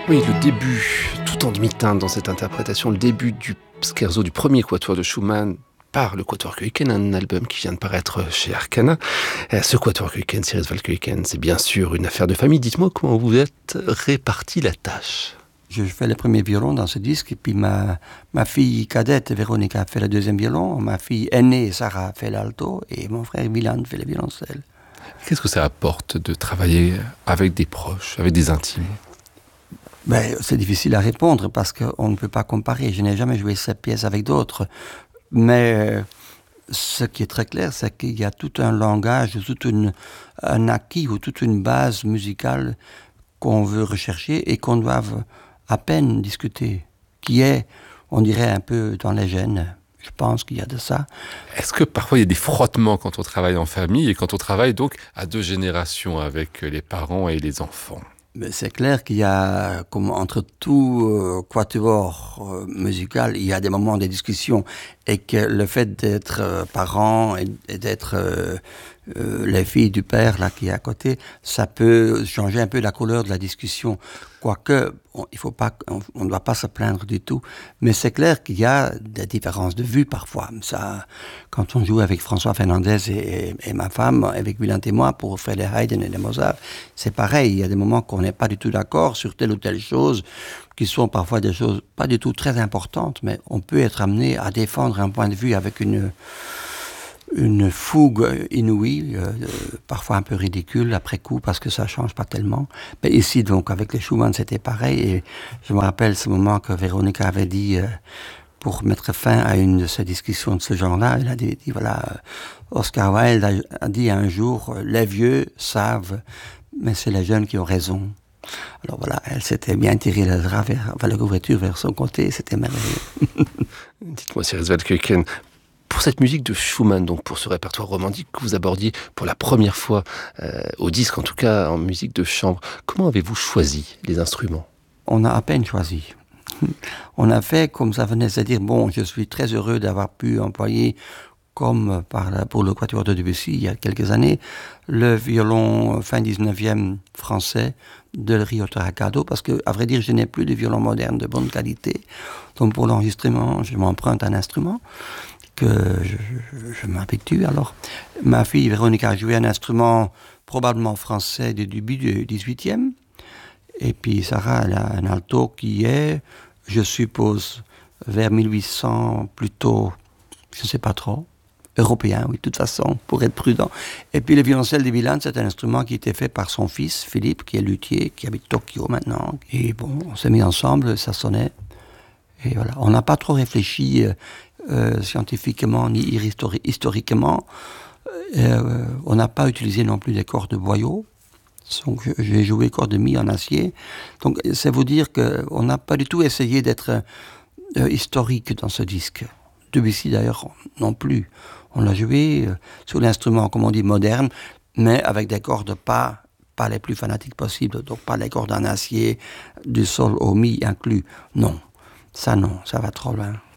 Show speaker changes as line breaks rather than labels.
Oui, le début, tout en demi-teinte dans cette interprétation, le début du scherzo du premier quatuor de Schumann par le Quatuor Kuiken, un album qui vient de paraître chez Arcana. Ce Quatuor Kuiken, Cyrus Valkuyken, c'est bien sûr une affaire de famille. Dites-moi comment vous êtes réparti la tâche.
Je fais le premier violon dans ce disque, et puis ma fille cadette, Véronica, a fait le deuxième violon, ma fille aînée, Sarah, a fait l'alto, et mon frère Milan fait le violoncelle.
Qu'est-ce que ça apporte de travailler avec des proches, avec des intimes ?
C'est difficile à répondre parce qu'on ne peut pas comparer. Je n'ai jamais joué cette pièce avec d'autres. Mais ce qui est très clair, c'est qu'il y a tout un langage, un acquis ou toute une base musicale qu'on veut rechercher et qu'on doit à peine discuter, qui est, on dirait, un peu dans les gènes. Je pense qu'il y a de ça.
Est-ce que parfois il y a des frottements quand on travaille en famille et quand on travaille donc à deux générations avec les parents et les enfants ?
Mais c'est clair qu'il y a, comme entre tout quatuor musical, il y a des moments de discussion et que le fait d'être parent et d'être les filles du père là qui est à côté, ça peut changer un peu la couleur de la discussion. Quoique, on ne doit pas se plaindre du tout. Mais c'est clair qu'il y a des différences de vue parfois. Ça, quand on joue avec François Fernandez et ma femme, avec Wieland et moi, pour faire les Haydn et les Mozart, c'est pareil. Il y a des moments qu'on n'est pas du tout d'accord sur telle ou telle chose, qui sont parfois des choses pas du tout très importantes, mais on peut être amené à défendre un point de vue avec une fougue inouïe, parfois un peu ridicule après coup parce que ça change pas tellement. Mais ici, donc, avec les Schumann, c'était pareil. Et je me rappelle ce moment que Véronica avait dit, pour mettre fin à une de ces discussions de ce genre-là, elle a dit voilà, Oscar Wilde a dit un jour, les vieux savent, mais c'est les jeunes qui ont raison. Alors voilà, elle s'était bien tirée le drap vers la couverture vers son côté, c'était merveilleux.
Dites-moi, Cyrus Valkuyken, pour cette musique de Schumann, donc pour ce répertoire romantique que vous abordiez pour la première fois au disque, en tout cas en musique de chambre, comment avez-vous choisi les instruments ?
On a à peine choisi. On a fait comme ça venait, c'est-à-dire, bon, je suis très heureux d'avoir pu employer, comme pour le quatuor de Debussy il y a quelques années, le violon fin 19e français de Rio Taracado, parce que, à vrai dire, je n'ai plus de violon moderne de bonne qualité. Donc pour l'enregistrement, je m'emprunte un instrument que je m'habitue. Alors, ma fille Véronica a joué un instrument probablement français du début du 18e. Et puis Sarah, elle a un alto qui est, je suppose, vers 1800, plutôt, je ne sais pas trop, européen, oui, de toute façon, pour être prudent. Et puis le violoncelle de Milan, c'est un instrument qui était fait par son fils, Philippe, qui est luthier, qui habite Tokyo maintenant. Et bon, on s'est mis ensemble, ça sonnait. Et voilà, on n'a pas trop réfléchi scientifiquement ni historiquement. On n'a pas utilisé non plus des cordes de boyau. Donc j'ai joué cordes de mi en acier. Donc c'est vous dire qu'on n'a pas du tout essayé d'être historique dans ce disque. Debussy d'ailleurs non plus. On l'a joué sur l'instrument, comme on dit, moderne, mais avec des cordes pas les plus fanatiques possibles. Donc pas les cordes en acier, du sol au mi inclus. Non, ça va trop loin.